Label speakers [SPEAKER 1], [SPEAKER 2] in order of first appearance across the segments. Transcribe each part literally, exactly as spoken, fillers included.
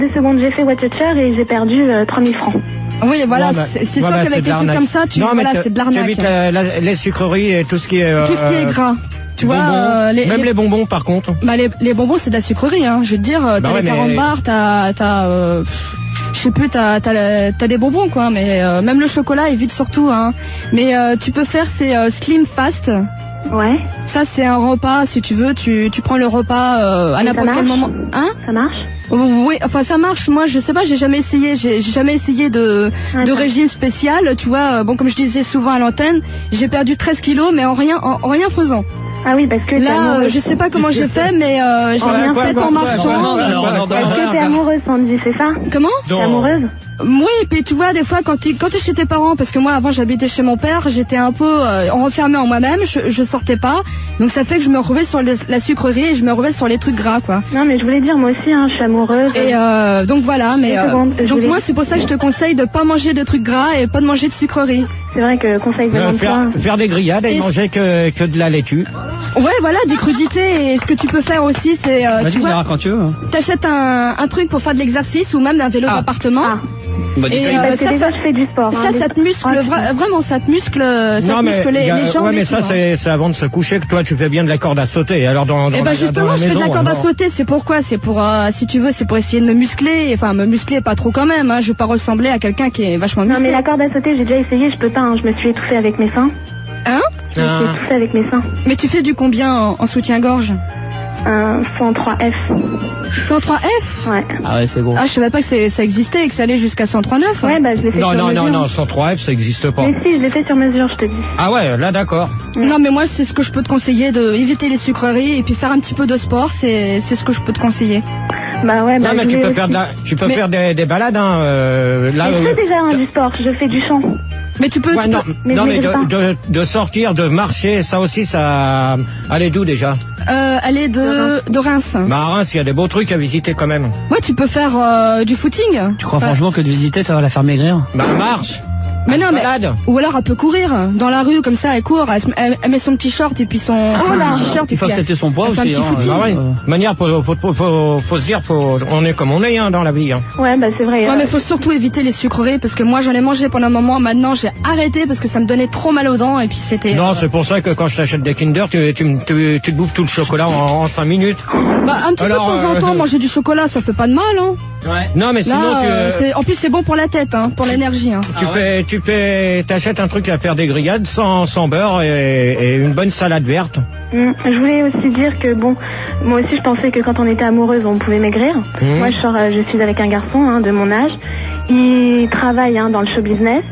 [SPEAKER 1] Deux secondes, j'ai fait Watcher et j'ai perdu euh, trois mille francs.
[SPEAKER 2] Oui, voilà,
[SPEAKER 3] Ouais, bah,
[SPEAKER 2] c'est c'est
[SPEAKER 3] ouais,
[SPEAKER 2] sûr
[SPEAKER 3] bah,
[SPEAKER 2] qu'avec des trucs comme ça, tu
[SPEAKER 3] non, mais
[SPEAKER 2] voilà, c'est de l'arnaque.
[SPEAKER 3] Tu évites la, la, les sucreries et tout ce qui est... Euh,
[SPEAKER 2] Tout ce qui est gras. Tu vois,
[SPEAKER 3] bonbons,
[SPEAKER 2] euh, les,
[SPEAKER 3] même les...
[SPEAKER 2] les
[SPEAKER 3] bonbons par contre.
[SPEAKER 2] Bah les, les bonbons c'est de la sucrerie, hein. Je veux te dire, t'as
[SPEAKER 3] bah ouais,
[SPEAKER 2] les quarante
[SPEAKER 3] mais...
[SPEAKER 2] bars, t'as, t'as, euh, je sais plus, t'as, t'as, t'as des bonbons quoi. Mais euh, même le chocolat évite surtout, hein. Mais euh, tu peux faire c'est euh, Slim Fast.
[SPEAKER 1] Ouais.
[SPEAKER 2] Ça c'est un repas, si tu veux, tu, tu prends le repas euh, à n'importe quel moment. Hein?
[SPEAKER 1] Ça marche?
[SPEAKER 2] Oui, enfin ça marche. Moi, je sais pas, j'ai jamais essayé. J'ai j'ai jamais essayé de
[SPEAKER 1] Ah,
[SPEAKER 2] de
[SPEAKER 1] ça.
[SPEAKER 2] régime spécial. Tu vois, bon comme je disais souvent à l'antenne, j'ai perdu treize kilos, mais en rien, en, en rien faisant.
[SPEAKER 1] Ah oui, parce que t'es
[SPEAKER 2] Là,
[SPEAKER 1] amoureuse.
[SPEAKER 2] euh, je sais pas comment j'ai fait, mais euh, j'ai
[SPEAKER 1] Oh,
[SPEAKER 2] rien
[SPEAKER 1] quoi,
[SPEAKER 2] fait
[SPEAKER 1] quoi,
[SPEAKER 2] en
[SPEAKER 1] quoi,
[SPEAKER 2] marchant.
[SPEAKER 1] quoi, non, non, non, non, Parce que t'es amoureuse, Sandy, c'est ça?
[SPEAKER 2] Comment?
[SPEAKER 1] T'es amoureuse?
[SPEAKER 2] Oui, et puis tu vois, des fois, quand tu quand t'es chez tes parents, parce que moi, avant, j'habitais chez mon père, j'étais un peu euh, renfermée en moi-même, je, je sortais pas, donc ça fait que je me retrouvais sur le, la sucrerie et je me retrouvais sur les trucs gras, quoi.
[SPEAKER 1] Non, mais je voulais dire, moi aussi, hein, je suis amoureuse.
[SPEAKER 2] Et euh, donc voilà, mais euh,
[SPEAKER 1] secondes, je
[SPEAKER 2] donc
[SPEAKER 1] voulais-
[SPEAKER 2] moi, c'est pour ça que je te conseille de pas manger de trucs gras et pas de manger de sucrerie.
[SPEAKER 1] C'est vrai que conseil
[SPEAKER 3] Euh,
[SPEAKER 1] vraiment de
[SPEAKER 3] faire,
[SPEAKER 1] toi.
[SPEAKER 3] faire des grillades et
[SPEAKER 2] Et-
[SPEAKER 3] manger que, que de la laitue.
[SPEAKER 2] Ouais, voilà, des crudités. Et ce que tu peux faire aussi, c'est euh,
[SPEAKER 4] Vas-y,
[SPEAKER 2] tu vois,
[SPEAKER 4] Gérard, quand tu veux. hein.
[SPEAKER 2] t'achètes un, un truc pour faire de l'exercice ou même un vélo
[SPEAKER 4] Ah.
[SPEAKER 2] d'appartement.
[SPEAKER 1] Ah.
[SPEAKER 4] Bah, dis
[SPEAKER 2] Et,
[SPEAKER 4] pas-
[SPEAKER 2] euh,
[SPEAKER 1] Parce que
[SPEAKER 2] ça,
[SPEAKER 1] déjà,
[SPEAKER 2] ça-
[SPEAKER 1] je fais du sport.
[SPEAKER 2] Ça,
[SPEAKER 1] hein,
[SPEAKER 2] ça
[SPEAKER 1] des-
[SPEAKER 2] te muscle,
[SPEAKER 1] Oh,
[SPEAKER 2] vra- vraiment, ça te muscle, ça
[SPEAKER 3] non,
[SPEAKER 2] te
[SPEAKER 3] mais,
[SPEAKER 2] muscle les,
[SPEAKER 3] y a-
[SPEAKER 2] les jambes.
[SPEAKER 3] ouais, mais
[SPEAKER 2] et
[SPEAKER 3] ça,
[SPEAKER 2] tout, hein.
[SPEAKER 3] c'est c'est avant de se coucher que toi, tu fais bien de la corde à sauter. Alors, dans, dans,
[SPEAKER 2] Et bah
[SPEAKER 3] la-
[SPEAKER 2] justement,
[SPEAKER 3] dans la
[SPEAKER 2] je fais de la
[SPEAKER 3] maison,
[SPEAKER 2] corde à
[SPEAKER 3] alors.
[SPEAKER 2] sauter. C'est pourquoi C'est pour, euh, si tu veux, c'est pour essayer de me muscler. Enfin, me muscler pas trop quand même. Hein. Je veux pas ressembler à quelqu'un qui est vachement
[SPEAKER 1] Non,
[SPEAKER 2] musclé.
[SPEAKER 1] mais la corde à sauter, j'ai déjà essayé, je peux pas, hein, je me suis étouffée avec mes seins.
[SPEAKER 2] Hein?
[SPEAKER 1] Je me suis
[SPEAKER 3] Ah.
[SPEAKER 1] étouffée avec mes seins.
[SPEAKER 2] Mais tu fais du combien en, en soutien-gorge?
[SPEAKER 1] Un cent trois F.
[SPEAKER 2] cent trois F?
[SPEAKER 1] Ouais.
[SPEAKER 4] Ah ouais, c'est gros.
[SPEAKER 2] Ah, je savais pas que c'est- ça existait et que ça allait jusqu'à cent trois neuf.
[SPEAKER 1] Ouais, bah, je l'ai fait
[SPEAKER 3] Non,
[SPEAKER 1] sur
[SPEAKER 3] non,
[SPEAKER 1] mesure.
[SPEAKER 3] non, non, cent trois F, ça n'existe pas.
[SPEAKER 1] Mais si, je l'ai fait sur mesure, je te dis.
[SPEAKER 3] Ah ouais, là, d'accord.
[SPEAKER 2] Non, mais moi, c'est ce que je peux te conseiller, de éviter les sucreries et puis faire un petit peu de sport. C'est c'est ce que je peux te conseiller.
[SPEAKER 1] Bah ouais, bah,
[SPEAKER 3] Non, mais
[SPEAKER 1] je
[SPEAKER 3] tu
[SPEAKER 1] voulais
[SPEAKER 3] peux faire, de
[SPEAKER 1] aussi.
[SPEAKER 3] la, tu peux
[SPEAKER 2] Mais-
[SPEAKER 3] faire des, des balades, hein. Euh, là,
[SPEAKER 1] Mais je
[SPEAKER 3] euh,
[SPEAKER 1] fais déjà hein, du sport, je fais du chant.
[SPEAKER 2] Mais tu peux.
[SPEAKER 3] ouais,
[SPEAKER 2] tu
[SPEAKER 3] non,
[SPEAKER 2] peux-
[SPEAKER 1] mais
[SPEAKER 3] non,
[SPEAKER 1] je
[SPEAKER 3] mais
[SPEAKER 1] les ai
[SPEAKER 3] de, de, de sortir, de marcher, ça aussi, ça. Allez, d'où déjà?
[SPEAKER 2] euh, aller de de Reims.
[SPEAKER 3] Bah, à Reims, il y a des beaux trucs à visiter quand même.
[SPEAKER 2] Ouais, tu peux faire euh, du footing.
[SPEAKER 4] Tu crois
[SPEAKER 2] Ouais.
[SPEAKER 4] franchement que de visiter, ça va la faire maigrir?
[SPEAKER 3] Bah, marche.
[SPEAKER 2] Mais non, mais
[SPEAKER 3] Balade.
[SPEAKER 2] ou alors elle peut courir dans la rue comme ça, elle court, elle, se- elle- elle met son petit short et puis son, son
[SPEAKER 1] là.
[SPEAKER 2] petit t-shirt et
[SPEAKER 4] Il faut
[SPEAKER 2] puis
[SPEAKER 4] accepter son poids
[SPEAKER 2] elle fait un
[SPEAKER 4] aussi.
[SPEAKER 2] petit
[SPEAKER 4] hein.
[SPEAKER 2] footing.
[SPEAKER 3] Bah ouais.
[SPEAKER 4] Euh,
[SPEAKER 3] De manière, faut, faut, faut, faut, faut se dire, faut, on est comme on est, hein, dans la vie, hein.
[SPEAKER 1] Ouais, bah c'est vrai.
[SPEAKER 2] Ouais,
[SPEAKER 1] euh,
[SPEAKER 2] mais faut surtout éviter les sucreries parce que moi j'en ai mangé pendant un moment, maintenant j'ai arrêté parce que ça me donnait trop mal aux dents et puis c'était.
[SPEAKER 3] Non,
[SPEAKER 2] euh,
[SPEAKER 3] c'est pour ça que quand je t'achète des Kinder, tu, tu, me- tu, tu te bouffes tout le chocolat en, en cinq minutes.
[SPEAKER 2] Bah un petit
[SPEAKER 3] Alors,
[SPEAKER 2] peu de temps en
[SPEAKER 3] euh,
[SPEAKER 2] temps manger du chocolat ça fait pas de mal hein.
[SPEAKER 3] Non, mais sinon,
[SPEAKER 2] Là,
[SPEAKER 3] tu,
[SPEAKER 2] euh, c'est- en plus c'est bon pour la tête hein, pour l'énergie hein.
[SPEAKER 3] tu fais, tu fais, t'achètes un truc à faire des grillades sans, sans beurre et, et une bonne salade verte.
[SPEAKER 1] hum, je voulais aussi dire que bon, moi aussi je pensais que quand on était amoureuse on pouvait maigrir.
[SPEAKER 3] Mmh.
[SPEAKER 1] Moi je, sors, euh, je suis avec un garçon hein, de mon âge. Il travaille hein, dans le show business.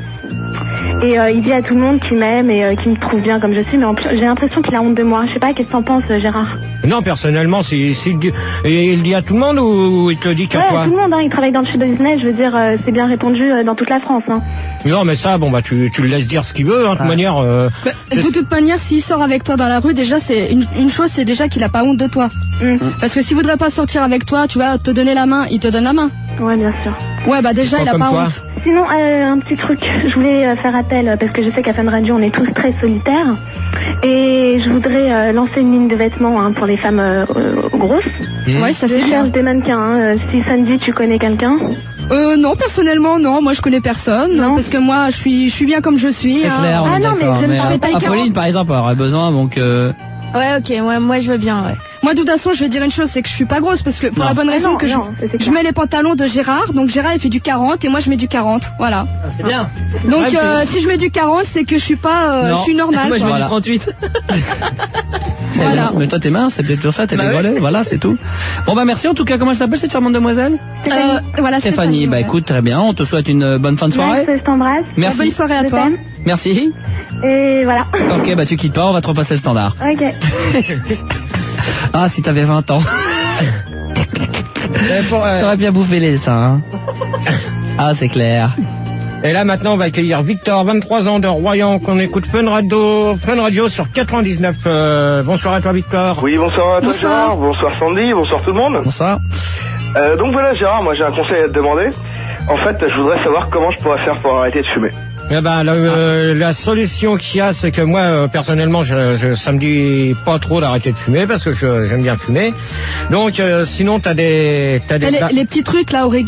[SPEAKER 1] Et euh, il dit à tout le monde qu'il m'aime et euh, qu'il me trouve bien comme je suis, mais en plus, j'ai l'impression qu'il a honte de moi. Je sais pas, qu'est-ce que t'en penses, euh, Gérard?
[SPEAKER 3] Non, personnellement, si, si, et il le dit à tout le monde ou il te le dit qu'à
[SPEAKER 1] Ouais,
[SPEAKER 3] toi?
[SPEAKER 1] tout le monde, hein, il travaille dans le show business, je veux dire, euh, c'est bien répandu euh, dans toute la France. Hein.
[SPEAKER 3] Non, mais ça, bon, bah, tu, tu le laisses dire ce qu'il veut, hein, de toute manière. Euh,
[SPEAKER 2] Bah, de toute manière, s'il sort avec toi dans la rue, déjà, c'est une, une chose, c'est déjà qu'il a pas honte de toi.
[SPEAKER 1] Hum.
[SPEAKER 2] Parce que s'il voudrait pas sortir avec toi, tu vas te donner la main, il te donne la main.
[SPEAKER 1] Ouais, bien sûr.
[SPEAKER 2] Ouais, bah déjà,
[SPEAKER 3] pas
[SPEAKER 2] il a
[SPEAKER 3] comme
[SPEAKER 2] pas
[SPEAKER 3] toi.
[SPEAKER 2] honte.
[SPEAKER 1] Sinon, euh, un petit truc, je voulais euh, faire appel, euh, parce que je sais qu'à Fun Radio, on est tous très solitaires. Et je voudrais euh, lancer une ligne de vêtements hein, pour les femmes euh, euh, grosses.
[SPEAKER 3] hmm.
[SPEAKER 2] Ouais, ça
[SPEAKER 1] Je
[SPEAKER 2] c'est bien.
[SPEAKER 1] cherche des mannequins. Hein. euh, Si Sandy, tu connais quelqu'un?
[SPEAKER 2] Euh, non, personnellement, non. Moi, je connais personne.
[SPEAKER 1] Non.
[SPEAKER 2] Parce que moi, je suis, je suis bien comme je suis.
[SPEAKER 4] C'est
[SPEAKER 2] hein.
[SPEAKER 4] clair, on
[SPEAKER 1] Ah
[SPEAKER 4] est
[SPEAKER 1] non, mais
[SPEAKER 4] d'accord.
[SPEAKER 1] je ne
[SPEAKER 4] Mais,
[SPEAKER 1] fais
[SPEAKER 4] euh,
[SPEAKER 2] taille
[SPEAKER 4] Apolline,
[SPEAKER 2] quarante.
[SPEAKER 4] par exemple, aurait besoin, donc... Euh...
[SPEAKER 5] Ouais, ok, ouais, moi je veux bien, ouais.
[SPEAKER 2] Moi, de toute façon, je vais dire une chose, c'est que je suis pas grosse. Parce que, pour
[SPEAKER 4] Non.
[SPEAKER 2] la bonne
[SPEAKER 1] Ah
[SPEAKER 2] raison
[SPEAKER 1] non,
[SPEAKER 2] que je,
[SPEAKER 1] non, c'est
[SPEAKER 2] je
[SPEAKER 1] clair.
[SPEAKER 2] mets les pantalons de Gérard. Donc, Gérard, il fait du quarante et moi, je mets du quarante. Voilà.
[SPEAKER 4] C'est bien.
[SPEAKER 2] Donc,
[SPEAKER 3] Ouais,
[SPEAKER 2] euh, si je mets du quarante, c'est que je suis pas, euh,
[SPEAKER 4] Non.
[SPEAKER 2] je suis normale.
[SPEAKER 4] Moi, je
[SPEAKER 2] quoi.
[SPEAKER 4] mets du trente-huit. C'est
[SPEAKER 2] Voilà.
[SPEAKER 4] bien. Mais toi, t'es mince, c'est peut-être pour ça, t'es
[SPEAKER 5] Bah
[SPEAKER 4] des
[SPEAKER 5] ouais.
[SPEAKER 4] volets, voilà, c'est tout. Bon, bah, merci en tout cas. Comment elle s'appelle, cette charmante demoiselle?
[SPEAKER 2] Euh, voilà,
[SPEAKER 4] Stéphanie. Bah,
[SPEAKER 2] ouais.
[SPEAKER 4] écoute, très bien. On te souhaite une euh, bonne fin de soirée.
[SPEAKER 1] Max, je t'embrasse.
[SPEAKER 4] Merci.
[SPEAKER 2] Bonne soirée à
[SPEAKER 1] Je
[SPEAKER 2] toi.
[SPEAKER 1] t'aime.
[SPEAKER 4] Merci.
[SPEAKER 1] Et voilà.
[SPEAKER 4] Ok, bah, tu quittes pas, on va te repasser le standard.
[SPEAKER 1] Ok.
[SPEAKER 4] Ah, si t'avais vingt ans.
[SPEAKER 3] Et, pour, euh,
[SPEAKER 4] T'aurais bien bouffé les seins. hein. Ah, c'est clair.
[SPEAKER 3] et là, maintenant, on va accueillir Victor, vingt-trois ans de Royan, qu'on écoute Fun Radio, Fun Radio sur quatre-vingt-dix-neuf. Euh, bonsoir à toi, Victor.
[SPEAKER 6] Oui, bonsoir à toi
[SPEAKER 2] Bonsoir.
[SPEAKER 6] Gérard, bonsoir Sandy, bonsoir tout le monde.
[SPEAKER 4] Bonsoir.
[SPEAKER 6] Euh, donc voilà Gérard, moi j'ai un conseil à te demander. En fait, je voudrais savoir comment je pourrais faire pour arrêter de fumer.
[SPEAKER 3] Eh ben, la, euh, la solution qu'il y a, c'est que moi, euh, personnellement, je, je, ça me dit pas trop d'arrêter de fumer parce que je- j'aime bien fumer. Donc, euh, sinon, t'as des, t'as des.
[SPEAKER 2] Les, les petits trucs là, oregon.